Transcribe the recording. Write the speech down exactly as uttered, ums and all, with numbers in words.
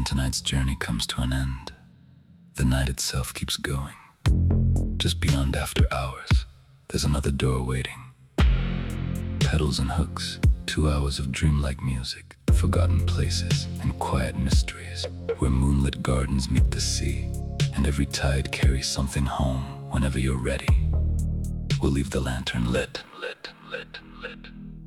when tonight's journey comes to an end, the night itself keeps going. Just beyond after hours, there's another door waiting. Pedals and hooks, two hours of dreamlike music, forgotten places and quiet mysteries, where moonlit gardens meet the sea, and every tide carries something home. Whenever you're ready, we'll leave the lantern lit, lit.